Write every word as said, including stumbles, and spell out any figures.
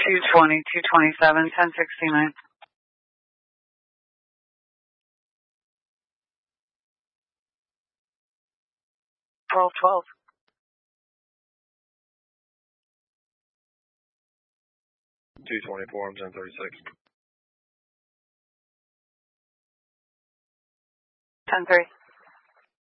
two twenty, two twenty-seven, ten sixty-nine. twelve twelve. two twenty-four, I'm ten thirty-six. ten three.